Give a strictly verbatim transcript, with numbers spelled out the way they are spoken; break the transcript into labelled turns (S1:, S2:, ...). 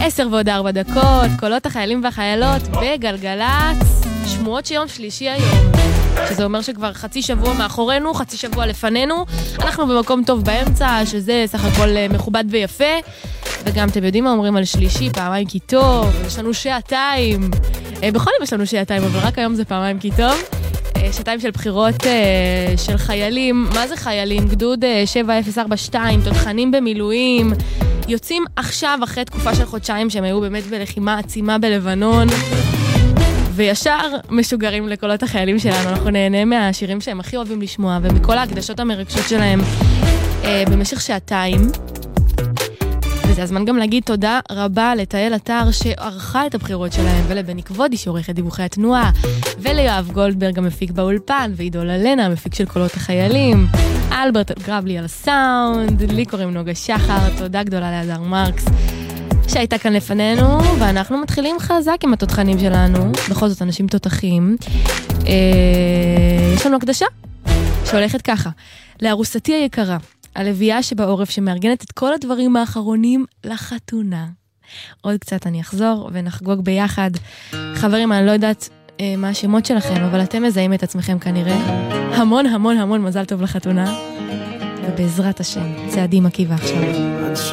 S1: עשר ועוד ארבע דקות, קולות החיילים והחיילות בגלגלץ, שמועות שיום שלישי היום, שזה אומר שכבר חצי שבוע מאחורינו, חצי שבוע לפנינו, אנחנו במקום טוב באמצע, שזה סך הכל מכובד ויפה, וגם אתם יודעים מה אומרים על שלישי, פעמיים כי טוב, יש לנו שעתיים, בכל יום יש לנו שעתיים, אבל רק היום זה פעמיים כי טוב, שעתיים של בחירות של חיילים, מה זה חיילים? גדוד שבע אפס ארבע שתיים, תותחנים במילואים, יוצאים עכשיו אחרי תקופה של חודשיים שהם היו באמת בלחימה עצימה בלבנון, וישר משוגרים לקולות החיילים שלנו. אנחנו נהנה מהשירים שהם הכי אוהבים לשמוע, ומכל ההקדשות המרגשות שלהם אה, במשך שעתיים. וזה הזמן גם להגיד תודה רבה לתהל אתר שערכה את הבחירות שלהם, ולבני כבודי שעורך את דיווחי התנועה, וליואב גולדברג המפיק באולפן, ועידו ללנה המפיק של קולות החיילים, אלברט גרבלי על הסאונד, לי קוראים נוגה שחר, תודה גדולה להדר מרקס שהייתה כאן לפנינו, ואנחנו מתחילים חזק עם התותחנים שלנו, בכל זאת אנשים תותחים. אה, יש לנו הקדשה שהולכת ככה, לארוסתי היקרה, הלוויה שבעורף שמארגנת את כל הדברים האחרונים לחתונה. עוד קצת אני אחזור ונחגוג ביחד. חברים, אני לא יודעת אה, מה השמות שלכם, אבל אתם מזהים את עצמכם כנראה. המון המון המון מזל טוב לחתונה, ובעזרת השם, צעדים עקיבא עכשיו.